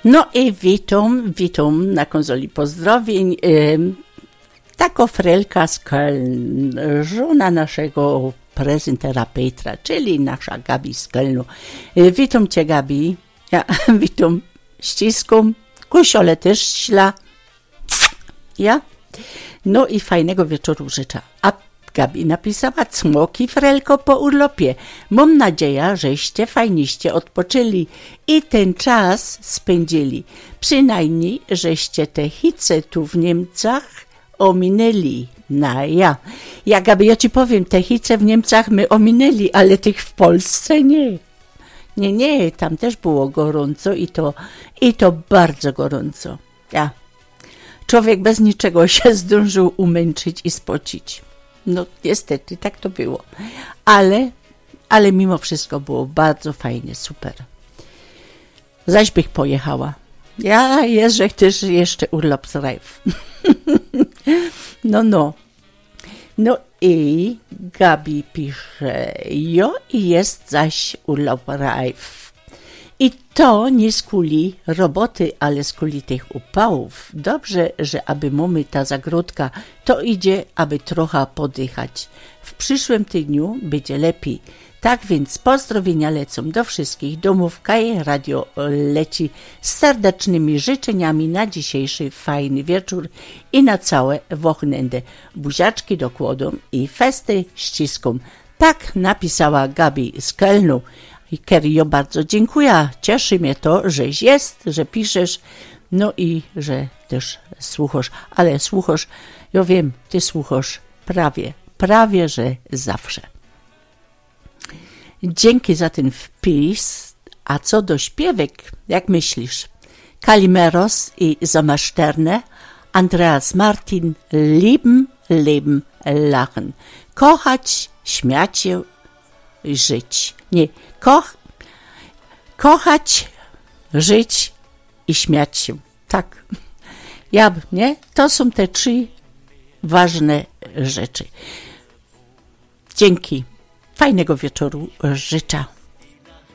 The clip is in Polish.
No i witam na konsoli pozdrowień. Ta Frelka z Köln, żona naszego prezentera Petra, czyli nasza Gabi z Kölnu. Witam Cię, Gabi. Ja witam ściską. Kusiole też śla. Ja. No i fajnego wieczoru życzę. A Gabi napisała: cmoki, Frelko, po urlopie. Mam nadzieję, żeście fajniście odpoczęli i ten czas spędzili. Przynajmniej, żeście te hice tu w Niemcach ominęli. Ja, Gabi, ja ci powiem, te hice w Niemcach my ominęli, ale tych w Polsce nie. Nie, tam też było gorąco i to bardzo gorąco. Ja. Człowiek bez niczego się zdążył umęczyć i spocić. No niestety, tak to było. Ale mimo wszystko było bardzo fajnie, super. Zaś bych pojechała. Ja jeżdżę też jeszcze urlaubsreif. No i Gabi pisze, i jest zaś urlaubsreif. I to nie z kuli roboty, ale z kuli tych upałów. Dobrze, że aby mamy ta zagródka, to idzie, aby trochę podychać. W przyszłym tygodniu będzie lepiej. Tak więc pozdrowienia lecą do wszystkich domów. Kaj Radio leci z serdecznymi życzeniami na dzisiejszy fajny wieczór i na całe wochenende. Buziaczki dokłodą i festy ściską. Tak napisała Gabi z Kölnu. I Kerio, bardzo dziękuję. Cieszy mnie to, żeś jest, że piszesz, no i że też słuchasz. Ale słuchasz, ja wiem, ty słuchasz prawie, że zawsze. Dzięki za ten wpis. A co do śpiewek, jak myślisz? Kalimeros i Sommersterne, Andreas Martin, lieben, leben, lachen. Kochać, śmiać się, żyć. Nie, kochać, żyć i śmiać się. Tak. Nie? To są te 3 ważne rzeczy. Dzięki. Fajnego wieczoru życzę.